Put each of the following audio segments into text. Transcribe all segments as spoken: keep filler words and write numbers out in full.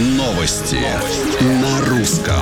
Новости на русском.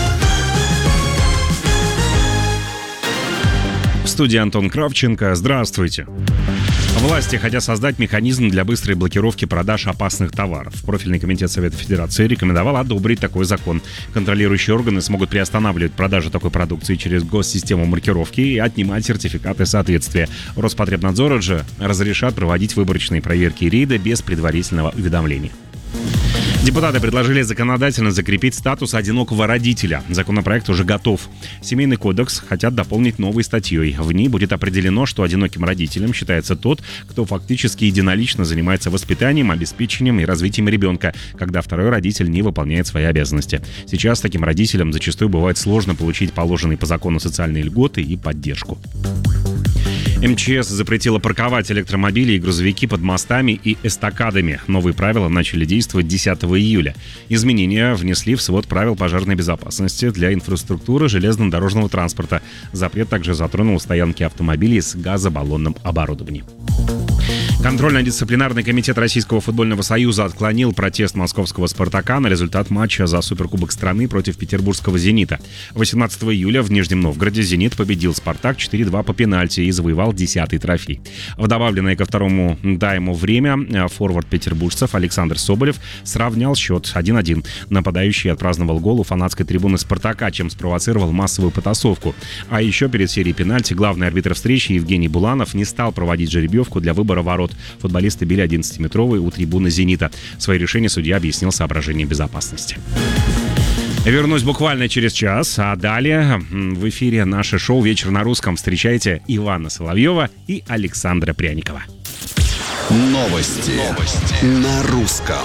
В студии Антон Кравченко. Здравствуйте. Власти хотят создать механизм для быстрой блокировки продаж опасных товаров. Профильный комитет Совета Федерации рекомендовал одобрить такой закон. Контролирующие органы смогут приостанавливать продажу такой продукции через госсистему маркировки и отнимать сертификаты соответствия. Роспотребнадзор же разрешат проводить выборочные проверки и рейды без предварительного уведомления. Депутаты предложили законодательно закрепить статус одинокого родителя. Законопроект уже готов. Семейный кодекс хотят дополнить новой статьей. В ней будет определено, что одиноким родителем считается тот, кто фактически единолично занимается воспитанием, обеспечением и развитием ребенка, когда второй родитель не выполняет свои обязанности. Сейчас таким родителям зачастую бывает сложно получить положенные по закону социальные льготы и поддержку. эм че эс запретила парковать электромобили и грузовики под мостами и эстакадами. Новые правила начали действовать десятого июля. Изменения внесли в свод правил пожарной безопасности для инфраструктуры железнодорожного транспорта. Запрет также затронул стоянки автомобилей с газобаллонным оборудованием. Контрольно-дисциплинарный комитет Российского футбольного союза отклонил протест московского «Спартака» на результат матча за Суперкубок страны против петербургского «Зенита». восемнадцатого июля в Нижнем Новгороде «Зенит» победил «Спартак» четыре-два по пенальти и завоевал десятый трофей. В добавленное ко второму тайму время форвард петербуржцев Александр Соболев сравнял счет один-один. Нападающий отпраздновал гол у фанатской трибуны «Спартака», чем спровоцировал массовую потасовку. А еще перед серией пенальти главный арбитр встречи Евгений Буланов не стал проводить жеребьевку для выбора ворот. Футболисты били одиннадцатиметровые у трибуны «Зенита». Свое решение судья объяснил соображением безопасности. Вернусь буквально через час, а далее в эфире наше шоу «Вечер на русском». Встречайте Ивана Соловьева и Александра Пряникова. Новости, Новости. на русском.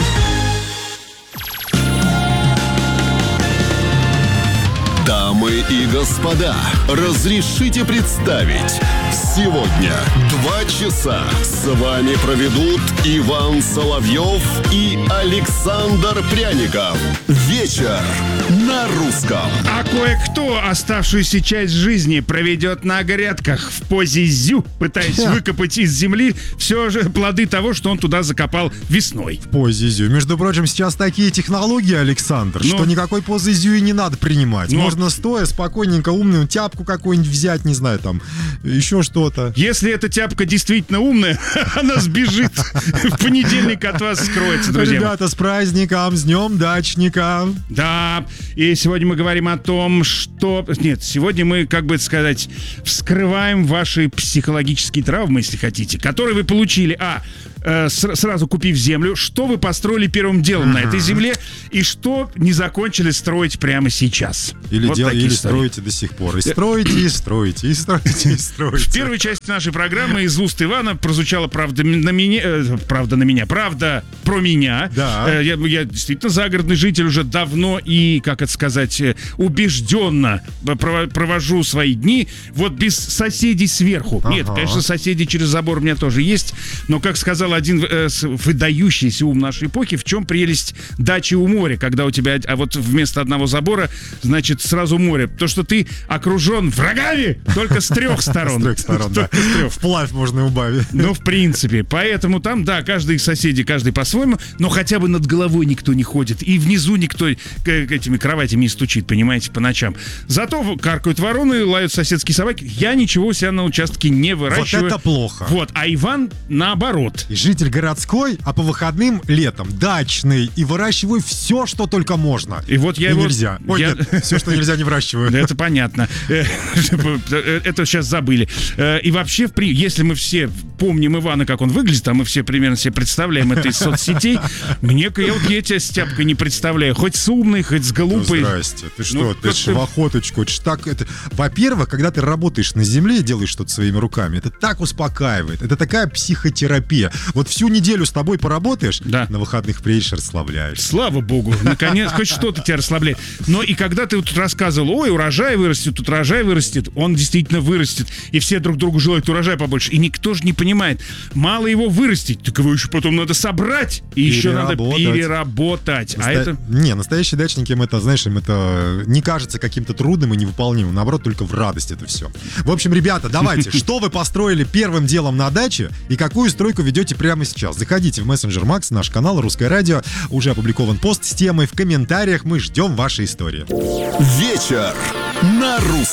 Дамы и господа, разрешите представить. Сегодня два часа с вами проведут Иван Соловьев и Александр Пряников. Вечер на русском. А кое-кто оставшуюся часть жизни проведет на грядках в позе зю, пытаясь выкопать из земли все же плоды того, что он туда закопал весной. В позе зю. Между прочим, сейчас такие технологии, Александр, Ну. что никакой позы зю и не надо принимать. Ну. Можно стоя, спокойненько, умную тяпку какую-нибудь взять, не знаю, там, еще что-то. Если эта тяпка действительно умная, она сбежит в понедельник от вас, скроется, друзья. Ребята, с праздником, с днем дачника. Да, и сегодня мы говорим о том, что... Нет, сегодня мы, как бы сказать, вскрываем ваши психологические травмы, если хотите, которые вы получили, а, э, с- сразу купив землю, что вы построили первым делом на этой земле, и что не закончили строить прямо сейчас. Или, Вот дел- такие или истории. строите до сих пор. И строите, и строите, и строите, и строите. В первой части нашей программы из уст Ивана прозвучала правда на меня, э, правда на меня, правда про меня. Да. Э, я, я действительно загородный житель уже давно и, как это сказать, э, убежденно прово- провожу свои дни вот без соседей сверху. Ага. Нет, конечно, соседи через забор у меня тоже есть, но, как сказал один э, с- выдающийся ум нашей эпохи, в чем прелесть дачи у моря, когда у тебя, а вот вместо одного забора, значит, сразу море. То, что ты окружен врагами только с трех сторон. С трех сторон, да. Только с трех. Вплавь можно убавить. Ну, в принципе. Поэтому там, да, каждый из соседей, каждый по-своему, но хотя бы над головой никто не ходит. И внизу никто к, к этими кроватями не стучит, понимаете, по ночам. Зато каркают вороны, лают соседские собаки. Я ничего у себя на участке не выращиваю. Вот это плохо. Вот, а Иван наоборот. И житель городской, а по выходным летом дачный. И выращиваю все, что только можно. И вот я И его... нельзя. Ой, я- нет, все, что нельзя, не выращиваю. Это понятно. Э, Это сейчас забыли. Э, И вообще, в при- если мы все помним Ивана, как он выглядит, а мы все примерно себе представляем это из соцсетей, мне я вот я тебя с тяпкой не представляю. Хоть с умной, хоть с Ну, голубой. здрасте. Ты что, Ну, ты как ж ты- в охоточку. это ж так, это... Во-первых, когда ты работаешь на земле и делаешь что-то своими руками, это так успокаивает. Это такая психотерапия. Вот всю неделю с тобой поработаешь, Да. на выходных приедешь, расслабляешься. Слава богу, наконец, хоть что-то тебя расслабляет. Но и когда ты вот тут рассказывал, ой, урожай вырастет, тут урожай вырастет, он действительно вырастет, и все друг другу желают урожая побольше. И никто же не понимает, мало его вырастить, так его еще потом надо собрать, и еще надо Переработать. переработать. А Наста- это... Не, настоящие дачники, им это, знаешь, им это не кажется каким-то трудным и невыполнимым. Наоборот, только в радость это все. В общем, ребята, давайте, что вы построили первым делом на даче и какую стройку ведете прямо сейчас. Заходите в мессенджер Макс, наш канал «Русское радио». Уже опубликован пост с темой. В комментариях мы ждем ваши истории. Вечер на русском.